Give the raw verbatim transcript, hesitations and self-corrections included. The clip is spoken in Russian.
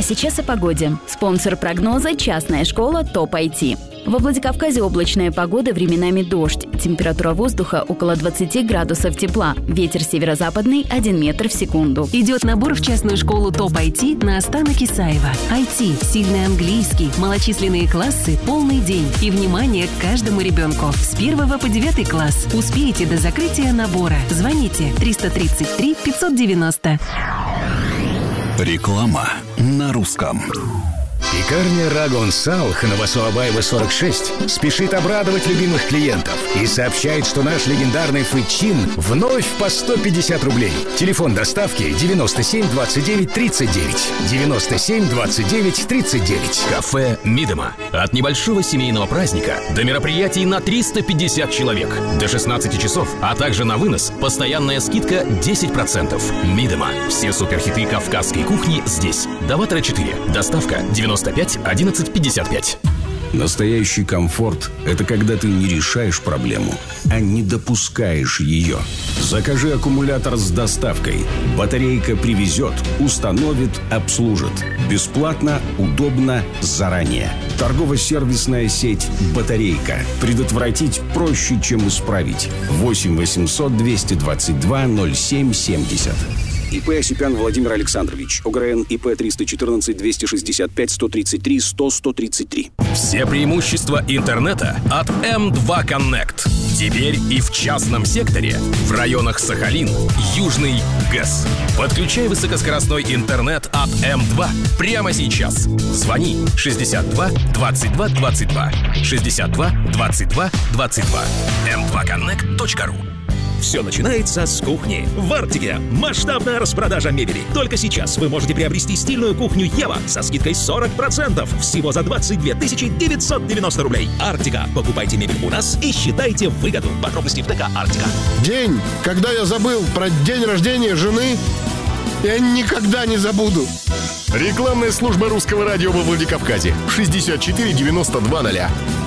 сейчас о погоде. Спонсор прогноза – частная школа ТОП ай ти. Во Владикавказе облачная погода, временами дождь. Температура воздуха около двадцати градусов тепла. Ветер северо-западный один метр в секунду. Идет набор в частную школу ТОП ай ти на Астана Кисаева. ай ти, сильный английский, малочисленные классы, полный день. И внимание к каждому ребенку. С первого по девятый класс. Успеете до закрытия набора. Звоните триста тридцать три пятьсот девяносто. Реклама на русском. Пекарня Рагон Салх на Васуабаева сорок шесть спешит обрадовать любимых клиентов и сообщает, что наш легендарный фычин вновь по сто пятьдесят рублей. Телефон доставки девяносто семь двадцать девять тридцать девять. девяносто семь двадцать девять тридцать девять. Кафе Мидема. От небольшого семейного праздника до мероприятий на триста пятьдесят человек. До шестнадцати часов, а также на вынос постоянная скидка десять процентов. Мидема. Все суперхиты кавказской кухни здесь. Даватора четыре. Доставка девяносто пять одиннадцать пятьдесят пять. Настоящий комфорт – это когда ты не решаешь проблему, а не допускаешь ее. Закажи аккумулятор с доставкой. Батарейка привезет, установит, обслужит. Бесплатно, удобно, заранее. Торгово-сервисная сеть «Батарейка». Предотвратить проще, чем исправить. восемь восемьсот двести двадцать два ноль семь семьдесят. ИП Осипян Владимир Александрович. ОГРН ИП триста четырнадцать двести шестьдесят пять сто тридцать три сто сто тридцать три. Все преимущества интернета от эм два Connect. Теперь и в частном секторе, в районах Сахалин, Южный ГЭС. Подключай высокоскоростной интернет от эм два прямо сейчас. Звони шестьдесят два двадцать два двадцать два. шестьдесят два двадцать два двадцать два. эм два коннект точка ру. Все начинается с кухни. В Арктике масштабная распродажа мебели. Только сейчас вы можете приобрести стильную кухню Ева со скидкой сорок процентов. Всего за двадцать две тысячи девятьсот девяносто рублей. Арктика. Покупайте мебель у нас и считайте выгоду. Подробности в ТК Арктика. День, когда я забыл про день рождения жены, я никогда не забуду. Рекламная служба русского радио во Владикавказе. шестьдесят четыре девяносто два ноль.